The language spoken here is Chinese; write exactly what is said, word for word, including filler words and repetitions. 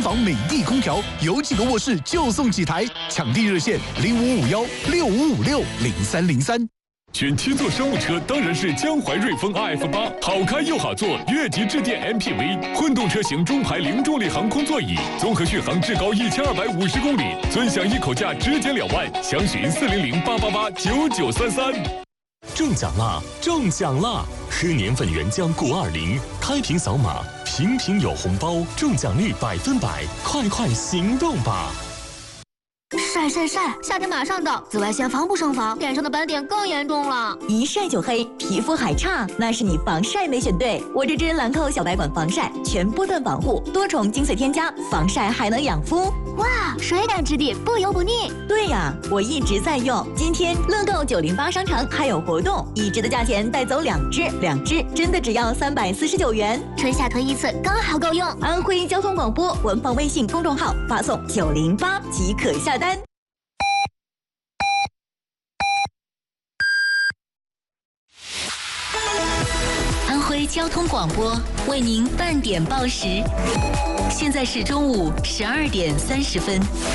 房美的空调，有几个卧室就送几台，抢地热线零五五幺六五五六零三零三。 选七座商务车当然是江淮瑞风 R F 八，好开又好坐，越级致电 M P V， 混动车型中排零重力航空座椅，综合续航至高一千二百五十公里，尊享一口价直减两万，详询四零零八八八九九三三。 中奖啦！中奖啦！喝年份原浆谷二零，开瓶扫码，瓶瓶有红包，中奖率百分百，快快行动吧！ 晒晒晒！夏天马上到，紫外线防不胜防，脸上的斑点更严重了。 一晒就黑，皮肤还差，那是你防晒没选对。我这支兰蔻小白管防晒，全波段防护，多重精粹添加，防晒还能养肤。 哇，水感质地，不油不腻。 对呀，我一直在用。今天乐购九零八商城还有活动，一支的价钱带走两支，两支真的只要三百四十九元， 春夏推一次，刚好够用。 安徽交通广播文房微信公众号发送九零八即可下单。 安徽交通广播为您半点报时，现在是中午十二点三十分。